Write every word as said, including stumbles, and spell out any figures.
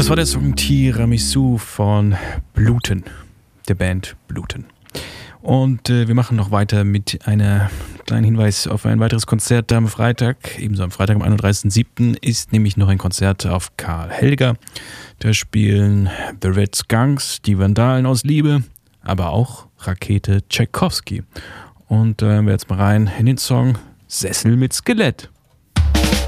Das war der Song Tiramisu von Bluten, der Band Bluten. Und äh, wir machen noch weiter mit einem kleinen Hinweis auf ein weiteres Konzert am Freitag. Ebenso am Freitag, am einunddreißigsten siebten ist nämlich noch ein Konzert auf Karl Helger. Da spielen The Red Skunks, die Vandalen aus Liebe, aber auch Rakete Tchaikovsky. Und da äh, hören wir jetzt mal rein in den Song Sessel mit Skelett.